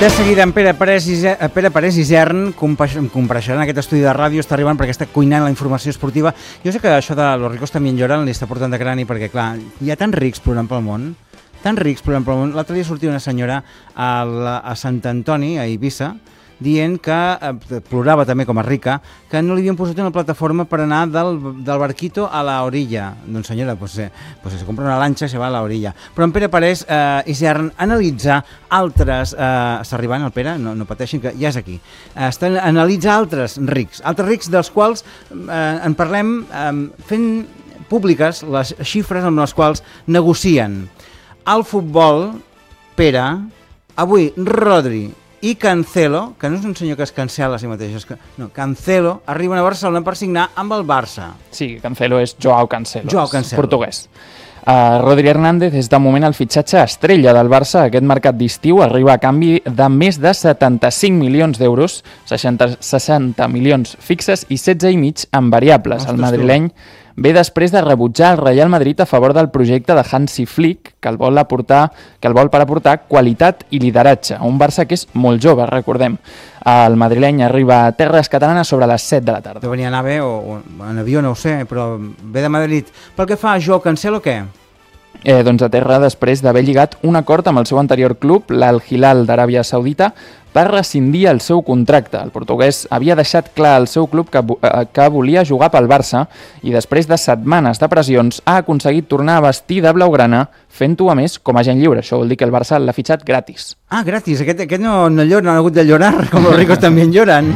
De seguida, en Pere Parés i Zern compareixeran en aquest estudi de ràdio, està arribant perquè està cuinant la informació esportiva. Jo sé que això de Los ricos también lloran li està portant de crani perquè, clar, hi ha tants rics plorant pel món, L'altre dia sortia una senyora a Sant Antoni, a Eivissa, dient que plorava també com a rica, que no li havien posat una plataforma per anar del barquito a la orilla. Doncs senyora, se compra una lanxa i se va a la orilla. Però en Pere Parés i Zern analitzar altres... Està arribant el Pere? No pateixin, que ja és aquí. Analitzar altres rics dels quals en parlem fent públiques les xifres amb les quals negocien. Al futbol, Pere, avui Rodri i Cancelo, que no és un senyor que es cancela a si mateix, Cancelo, arriben a Barcelona per signar amb el Barça. Sí, Cancelo és Joao Cancelo, portuguès. Rodri Hernández és de moment el fitxatge estrella del Barça. Aquest mercat d'estiu arriba a canvi de més de 75 milions d'euros, 60 milions fixes i 16,5 en variables. El madrileny ve després de rebutjar el Real Madrid a favor del projecte de Hansi Flick, que el vol per aportar qualitat i lideratge a un Barça que és molt jove, recordem. El madrileny arriba a terres catalanes sobre les 7 de la tarda. Venia a anar bé, o en avió, no ho sé, però ve de Madrid. Pel que fa a Joao Cancelo, què? Doncs a terra després d'haver lligat un acord amb el seu anterior club, l'Al Hilal d'Aràbia Saudita, per rescindir el seu contracte. El portuguès havia deixat clar al seu club que volia jugar pel Barça i després de setmanes de pressions ha aconseguit tornar a vestir de blaugrana, fent-ho a més com a agent lliure. Això vol dir que el Barça l'ha fitxat gratis. Ah, gratis. Aquest no llora, no ha hagut de llorar, com los ricos també lloran.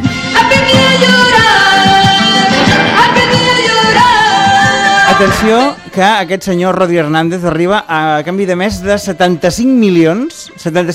Atenció, que aquest senyor Rodri Hernández arriba a canvi de més de 75 milions.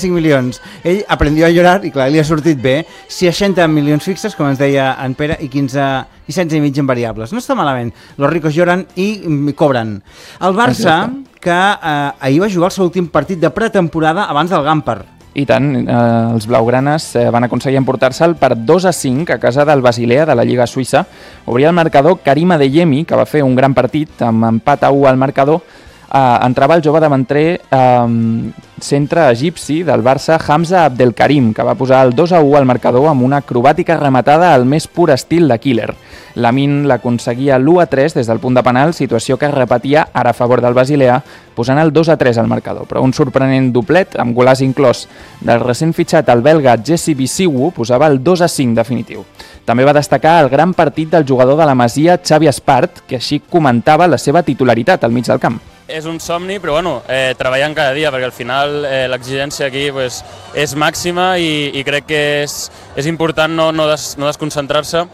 Ell aprendió a llorar i clar, li ha sortit bé. 60 milions fixes, com ens deia en Pere, i 16,5 en variables. No està malament. Los ricos lloran i cobren. El Barça, que ahir va jugar el seu últim partit de pretemporada abans del Gamper. I tant, els blaugranes van aconseguir emportar-se'l per 2-5 a casa del Basilea de la Lliga Suïssa. Obria el marcador Karim Adeyemi, que va fer un gran partit amb empat a 1 al marcador. Entrava el jove davanter centre egipci del Barça, Hamza Abdelkarim, que va posar el 2-1 al marcador amb una acrobàtica rematada al més pur estil de Killer. Lamin l'aconseguia l'1-3 des del punt de penal, situació que es repetia ara a favor del Basilea, posant el 2-3 al marcador. Però un sorprenent doblet, amb golàs inclòs del recent fitxat el belga Jesse Bisiwu, posava el 2-5 definitiu. També va destacar el gran partit del jugador de la Masia, Xavi Espart, que així comentava la seva titularitat al mig del camp. És un somni, però treballant cada dia, perquè al final l'exigència aquí és màxima i crec que és important no desconcentrar-se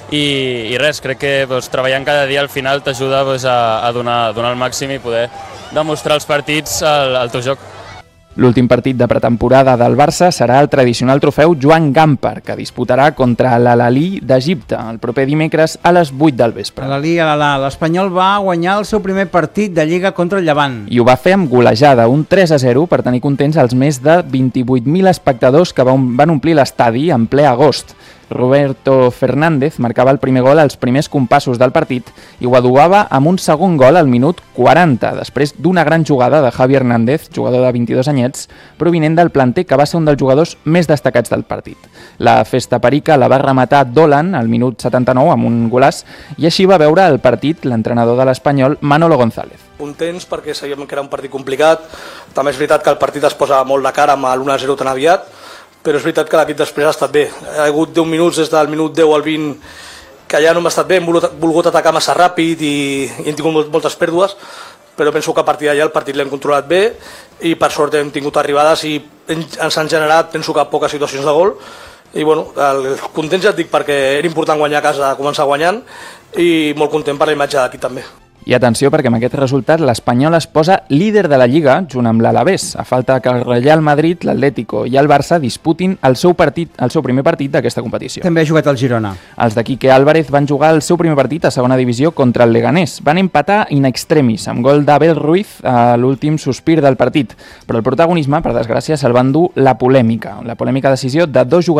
i res, crec que treballant cada dia al final t'ajuda a donar el màxim i poder demostrar els partits al teu joc. L'últim partit de pretemporada del Barça serà el tradicional trofeu Joan Gamper, que disputarà contra l'Al-Ahly d'Egipte el proper dimecres a les 8 del vespre. L'Espanyol va guanyar el seu primer partit de Lliga contra el Llevant. I ho va fer amb golejada, un 3-0, per tenir contents els més de 28.000 espectadors que van omplir l'estadi en ple agost. Roberto Fernández marcava el primer gol als primers compassos del partit i ho aduava amb un segon gol al minut 40, després d'una gran jugada de Javi Hernández, jugador de 22 anyets, provinent del planter que va ser un dels jugadors més destacats del partit. La festa perica la va rematar Dolan al minut 79 amb un golàs i així va veure el partit l'entrenador de l'Espanyol, Manolo González. Contents perquè sabíem que era un partit complicat, també és veritat que el partit es posa molt de cara amb l'1-0 tan aviat, però és veritat que l'equip després ha estat bé. Ha hagut 10 minuts des del minut 10 al 20 que ja no hem estat bé, hem volgut atacar massa ràpid i hem tingut moltes pèrdues, però penso que a partir d'allà el partit l'hem controlat bé i per sort hem tingut arribades i ens han generat, penso que poques situacions de gol i contents ja et dic perquè era important guanyar a casa, començar guanyant i molt content per la imatge d'aquí també. I atenció perquè amb aquest resultat l'Espanyol es posa líder de la Lliga junt amb l'Alavés, a falta que el Real Madrid, l'Atlético i el Barça disputin el seu primer partit d'aquesta competició. També ha jugat el Girona. Els de Quique Álvarez van jugar el seu primer partit a segona divisió contra el Leganés. Van empatar in extremis amb gol d'Abel Ruiz a l'últim sospir del partit, però el protagonisme, per desgràcia, se'l van dur la polèmica decisió de dos jugadors